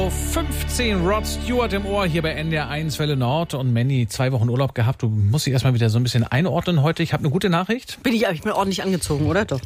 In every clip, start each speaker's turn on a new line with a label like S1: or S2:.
S1: 15 Rod Stewart im Ohr hier bei NDR1 Welle Nord und Manny 2 Wochen Urlaub gehabt. Du musst dich erstmal wieder so ein bisschen einordnen heute. Ich habe eine gute Nachricht.
S2: Ich bin ordentlich angezogen, oder? Doch.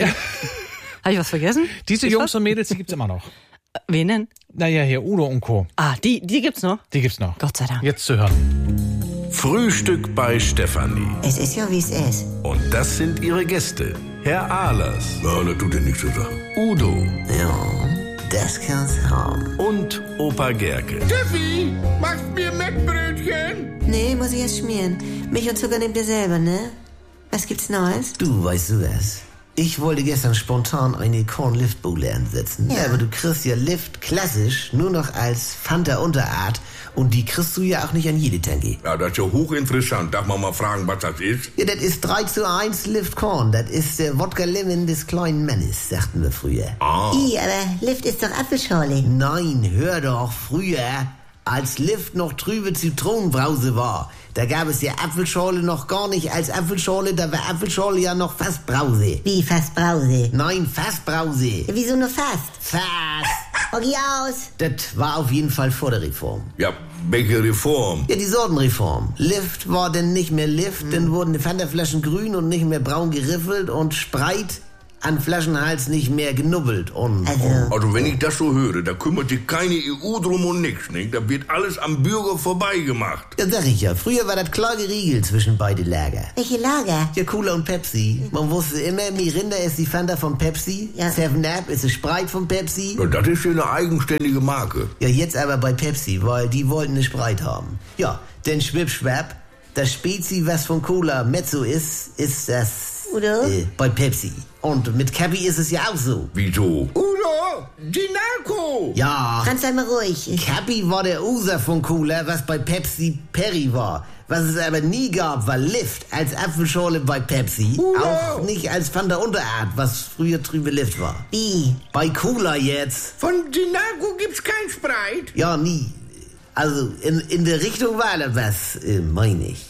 S2: Habe ich was vergessen?
S1: Diese Jungs und Mädels, die gibt's immer noch.
S2: Wen denn?
S1: Naja, hier Udo und Co.
S2: Die gibt's noch?
S1: Die gibt's noch.
S2: Gott sei Dank.
S1: Jetzt zu hören.
S3: Frühstück bei Stefanie.
S4: Es ist ja, wie es ist.
S3: Und das sind ihre Gäste. Herr Ahlers.
S5: Ja, das tut dir nichts zu sagen.
S3: Udo.
S4: Ja, das kann's haben.
S3: Und Opa Gerke.
S5: Steffi, machst mir Mettbrötchen?
S4: Nee, muss ich erst schmieren. Milch und Zucker nehmt ihr selber, ne? Was gibt's Neues? Du, weißt du was? Ich wollte gestern spontan eine Corn-Lift-Bowle ansetzen. Ja, aber du kriegst ja Lift klassisch nur noch als Fanta-Unterart. Und die kriegst du ja auch nicht an jede Tanke.
S5: Ja, das ist ja hochinteressant. Darf man mal fragen, was das ist?
S4: Ja, das ist 3:1 Lift Corn. Das ist der Wodka Lemon des kleinen Mannes, sagten wir früher.
S5: Ah.
S4: Aber Lift ist doch Apfelschorle. Nein, hör doch, früher, als Lift noch trübe Zitronenbrause war, da gab es ja Apfelschorle noch gar nicht als Apfelschorle, da war Apfelschorle ja noch fast Brause.
S6: Wie fast Brause?
S4: Nein, fast Brause.
S6: Wieso nur fast?
S4: Fast.
S6: Okay, aus.
S4: Das war auf jeden Fall vor der Reform.
S5: Ja, welche Reform?
S4: Ja, die Sortenreform. Lift war denn nicht mehr Lift, dann wurden die Fanta-Flaschen grün und nicht mehr braun geriffelt und Spreit an Flaschenhals nicht mehr genubbelt und...
S5: Also wenn ich das so höre, da kümmert sich keine EU drum und nix, nicht? Da wird alles am Bürger vorbeigemacht.
S4: Ja, sag ich ja. Früher war das klar geriegelt zwischen beide Lager.
S6: Welche Lager?
S4: Ja, Cola und Pepsi. Man wusste immer, Mirinda ist die Fanta von Pepsi,
S6: Ja.
S4: 7-Up ist die Sprite von Pepsi.
S5: Ja, das ist ja eine eigenständige Marke.
S4: Ja, jetzt aber bei Pepsi, weil die wollten eine Sprite haben. Ja, denn schwipp-schwapp, das Spezi, was von Cola Mezzo ist das...
S6: Udo?
S4: Bei Pepsi. Und mit Cappy ist es ja auch so.
S5: Wieso? Udo, die Narko!
S4: Ja,
S6: Franz, sei mal ruhig.
S4: Cappy war der User von Cola, was bei Pepsi Perry war. Was es aber nie gab, war Lift als Apfelschorle bei Pepsi.
S5: Udo!
S4: Auch nicht als Fanta Unterart, was früher trübe Lift war.
S6: Wie?
S4: Bei Cola jetzt.
S5: Von die Narko gibt's kein Sprite.
S4: Ja, nie. Also in der Richtung war da was, meine ich.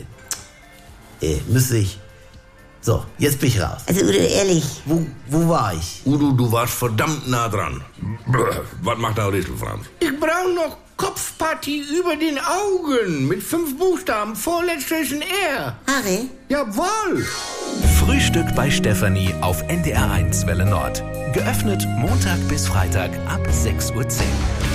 S4: Müsste ich... So, jetzt bin ich raus.
S6: Also Udo, ehrlich.
S4: Wo war ich?
S5: Udo, du warst verdammt nah dran. Was macht der Rissel, Franz? Ich brauche noch Kopfpartie über den Augen mit 5 Buchstaben. Vorletzter ist ein R.
S6: Harry?
S5: Jawohl.
S3: Frühstück bei Stefanie auf NDR1 Welle Nord. Geöffnet Montag bis Freitag ab 6:10 Uhr.